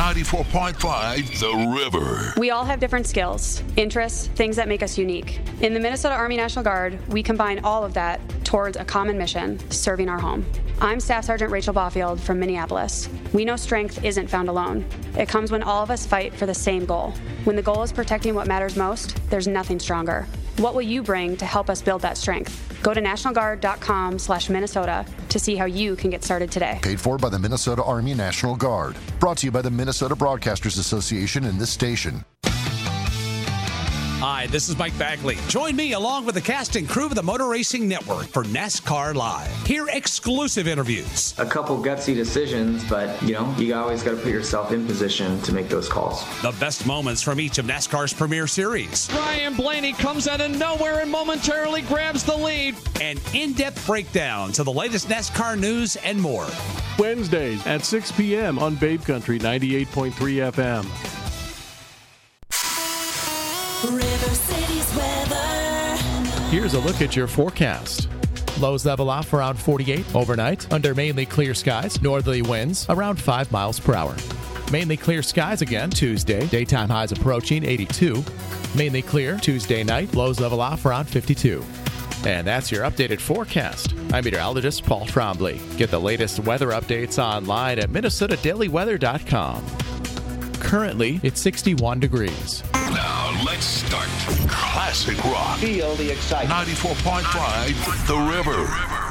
94.5 The River. We all have different skills, interests, things that make us unique. In the Minnesota Army National Guard, we combine all of that towards a common mission, serving our home. I'm Staff Sergeant Rachel Baufield from Minneapolis. We know strength isn't found alone. It comes when all of us fight for the same goal. When the goal is protecting what matters most, there's nothing stronger. What will you bring to help us build that strength? Go to nationalguard.com/Minnesota to see how you can get started today. Paid for by the Minnesota Army National Guard. Brought to you by the Minnesota Broadcasters Association and this station. Hi, this is Mike Bagley. Join me along with the cast and crew of the Motor Racing Network for NASCAR Live. Hear exclusive interviews. A couple gutsy decisions, but, you always got to put yourself in position to make those calls. The best moments from each of NASCAR's premier series. Ryan Blaney comes out of nowhere and momentarily grabs the lead. An in-depth breakdown to the latest NASCAR news and more. Wednesdays at 6 p.m. on Babe Country 98.3 FM. River City's weather. Here's a look at your forecast. Lows level off around 48 overnight under mainly clear skies. Northerly winds around 5 miles per hour. Mainly clear skies again Tuesday. Daytime highs approaching 82. Mainly clear Tuesday night. Lows level off around 52. And that's your updated forecast. I'm meteorologist Paul Trombley. Get the latest weather updates online at MinnesotaDailyWeather.com. Currently, it's 61 degrees. Now let's start. Classic rock. Feel the excitement. 94.5 The River.